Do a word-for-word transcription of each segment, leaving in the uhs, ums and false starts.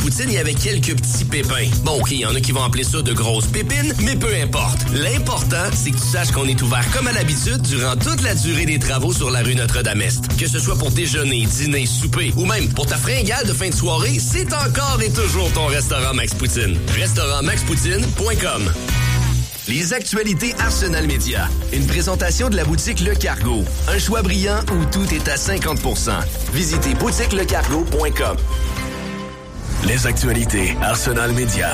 Poutine, il y avait quelques petits pépins. Bon, OK, il y en a qui vont appeler ça de grosses pépines, mais peu importe. L'important, c'est que tu saches qu'on est ouvert comme à l'habitude durant toute la durée des travaux sur la rue Notre-Dame-Est. Que ce soit pour déjeuner, dîner, souper ou même pour ta fringale de fin de soirée, c'est encore et toujours ton restaurant Max Poutine. restaurant max poutine point com. Les actualités Arsenal Média. Une présentation de la boutique Le Cargo. Un choix brillant où tout est à cinquante pour cent. Visitez boutique le cargo point com. Les actualités Arsenal Média.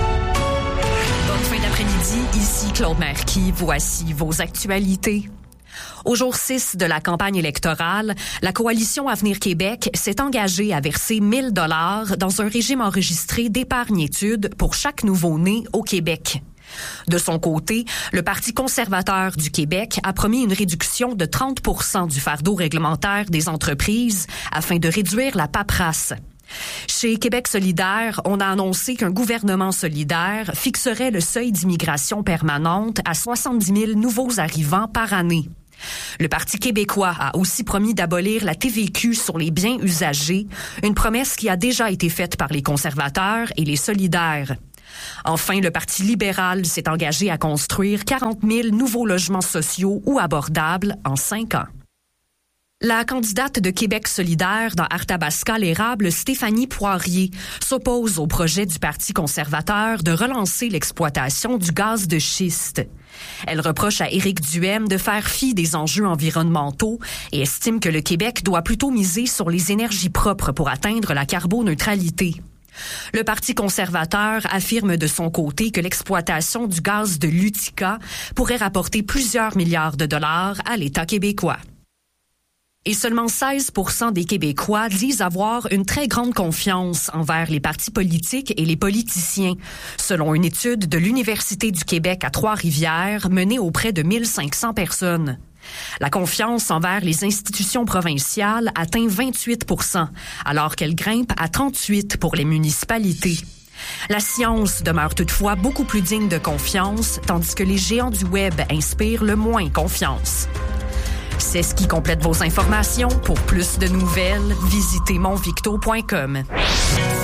Bonne fin d'après-midi, ici Claude Marquis. Voici vos actualités. Au jour six de la campagne électorale, la coalition Avenir Québec s'est engagée à verser mille dollars dans un régime enregistré d'épargne-études pour chaque nouveau-né au Québec. De son côté, le Parti conservateur du Québec a promis une réduction de trente pour cent du fardeau réglementaire des entreprises afin de réduire la paperasse. Chez Québec solidaire, on a annoncé qu'un gouvernement solidaire fixerait le seuil d'immigration permanente à soixante-dix mille nouveaux arrivants par année. Le Parti québécois a aussi promis d'abolir la T V Q sur les biens usagés, une promesse qui a déjà été faite par les conservateurs et les solidaires. Enfin, le Parti libéral s'est engagé à construire quarante mille nouveaux logements sociaux ou abordables en cinq ans. La candidate de Québec solidaire dans Arthabasca-l'Érable, Stéphanie Poirier, s'oppose au projet du Parti conservateur de relancer l'exploitation du gaz de schiste. Elle reproche à Éric Duhem de faire fi des enjeux environnementaux et estime que le Québec doit plutôt miser sur les énergies propres pour atteindre la carboneutralité. Le Parti conservateur affirme de son côté que l'exploitation du gaz de l'Utica pourrait rapporter plusieurs milliards de dollars à l'État québécois. Et seulement seize pour cent des Québécois disent avoir une très grande confiance envers les partis politiques et les politiciens, selon une étude de l'Université du Québec à Trois-Rivières menée auprès de mille cinq cents personnes. La confiance envers les institutions provinciales atteint vingt-huit pour cent, alors qu'elle grimpe à trente-huit pour les municipalités. La science demeure toutefois beaucoup plus digne de confiance, tandis que les géants du Web inspirent le moins confiance. C'est ce qui complète vos informations. Pour plus de nouvelles, visitez monvicto point com.